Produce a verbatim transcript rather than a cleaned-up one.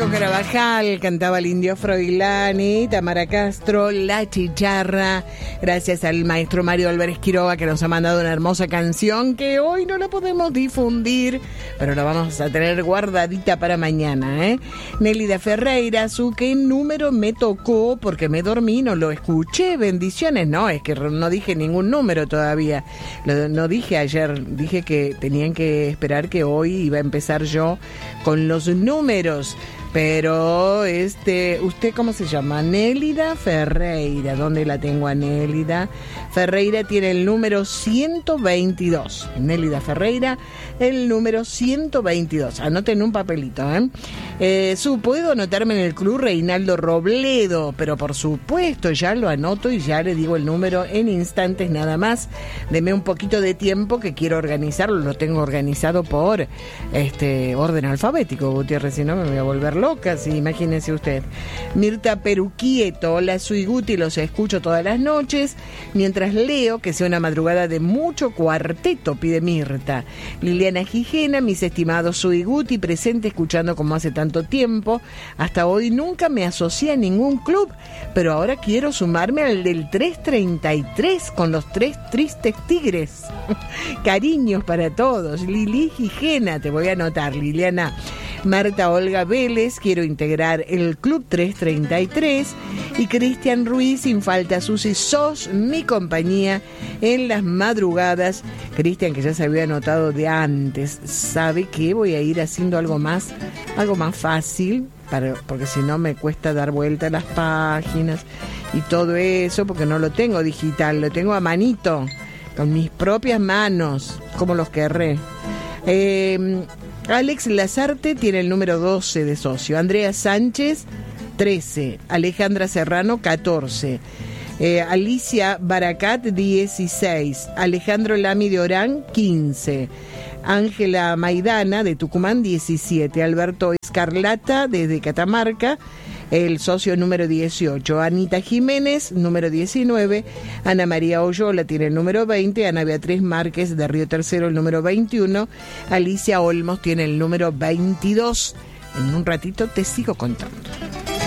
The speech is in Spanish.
Carabajal, cantaba el Indio Froilani, Tamara Castro, La Chicharra, gracias al maestro Mario Álvarez Quiroga que nos ha mandado una hermosa canción que hoy no la podemos difundir, pero la vamos a tener guardadita para mañana, ¿eh? Nélida Ferreira, su qué número me tocó porque me dormí, no lo escuché, bendiciones, no, es que no dije ningún número todavía, lo, no dije ayer, dije que tenían que esperar que hoy iba a empezar yo con los números. Pero, este, ¿usted cómo se llama? Nélida Ferreira. ¿Dónde la tengo a Nélida? Ferreira tiene el número ciento veintidós. Nélida Ferreira, el número ciento veintidós. Anoten un papelito, ¿eh? eh su, ¿Puedo anotarme en el club Reinaldo Robledo? Pero por supuesto, ya lo anoto y ya le digo el número en instantes nada más. Deme un poquito de tiempo que quiero organizarlo. Lo tengo organizado por este orden alfabético, Gutiérrez, si no me voy a volver locas, imagínense usted. Mirta Peruquieto, hola, soy Guti, los escucho todas las noches mientras leo, que sea una madrugada de mucho cuarteto, pide Mirta. Liliana Gijena, mis estimados, soy Guti, presente escuchando como hace tanto tiempo, hasta hoy nunca me asocié a ningún club, pero ahora quiero sumarme al del trescientos treinta y tres con los tres tristes tigres. Cariños para todos. Lili Gijena, te voy a anotar, Liliana. Marta Olga Vélez, quiero integrar el Club trescientos treinta y tres. Y Cristian Ruiz, sin falta, Susi, sos mi compañía en las madrugadas. Cristian, que ya se había anotado de antes, sabe que voy a ir haciendo algo más, algo más fácil, para, porque si no me cuesta dar vuelta a las páginas y todo eso, porque no lo tengo digital, lo tengo a manito, con mis propias manos, como los querré. Eh... Alex Lazarte tiene el número doce de socio. Andrea Sánchez, trece. Alejandra Serrano, catorce. Eh, Alicia Baracat, dieciséis. Alejandro Lami de Orán, quince. Ángela Maidana, de Tucumán, diecisiete. Alberto Escarlata, desde Catamarca, el socio número dieciocho. Anita Jiménez, número diecinueve. Ana María Oyola tiene el número veinte. Ana Beatriz Márquez de Río Tercero, el número veintiuno. Alicia Olmos tiene el número veintidós. En un ratito te sigo contando.